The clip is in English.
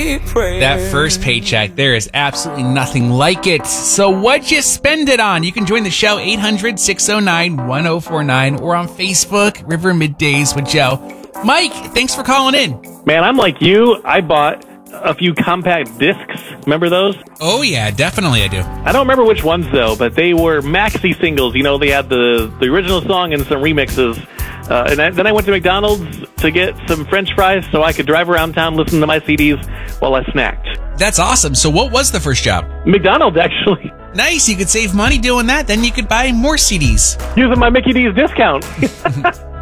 That first paycheck, there is absolutely nothing like it. So what'd you spend it on? You can join the show 800-609-1049 or on Facebook, River Middays with Joe. Mike, thanks for calling in. Man, I'm like you. I bought a few compact discs. Remember those? Oh, yeah, definitely I do. I don't remember which ones, though, but they were maxi singles. You know, they had the original song and some remixes. Then I went to McDonald's to get some French fries so I could drive around town listening to my CDs while I snacked. That's awesome. So what was the first job? McDonald's, actually. Nice. You could save money doing that. Then you could buy more CDs. Using my Mickey D's discount.